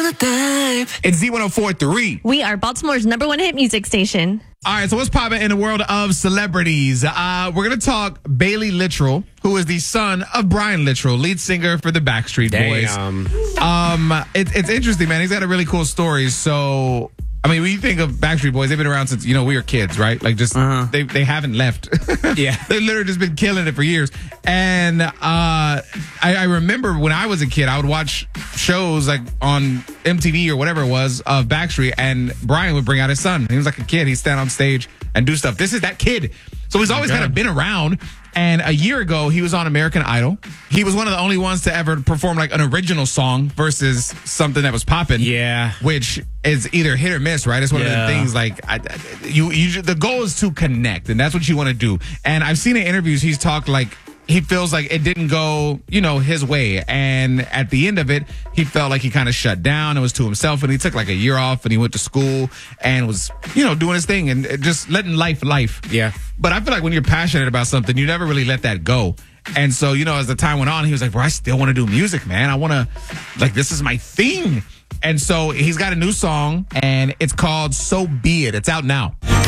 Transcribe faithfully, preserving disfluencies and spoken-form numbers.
the type. It's Z one oh four point three. We are Baltimore's number one hit music station. All right, so what's popping in the world of celebrities? Uh, we're going to talk Bailey Littrell, who is the son of Brian Littrell, lead singer for the Backstreet Boys. Damn. Um, it, it's interesting, man. He's got a really cool story. So, I mean, when you think of Backstreet Boys, they've been around since, you know, we were kids, right? Like, just, Uh-huh. they they haven't left. Yeah. They've literally just been killing it for years. And uh, I, I remember when I was a kid, I would watch shows like on M T V or whatever it was of Backstreet, and Brian would bring out his son. He was like a kid. He'd stand on stage and do stuff. This is that kid. So he's always kind of been around. And a year ago, he was on American Idol. He was one of the only ones to ever perform like an original song versus something that was popping. Yeah. Which is either hit or miss, right? It's one Yeah. of the things like I, I- you, you. The goal is to connect, and that's what you want to do. And I've seen in interviews he's talked like he feels like it didn't go, you know, his way. And at the end of it, he felt like he kind of shut down and was to himself. And he took like a year off and he went to school and was, you know, doing his thing and just letting life life. Yeah. But I feel like when you're passionate about something, you never really let that go. And so, you know, as the time went on, he was like, bro, I still want to do music, man. I want to, like, this is my thing. And so he's got a new song and it's called So Be It. It's out now.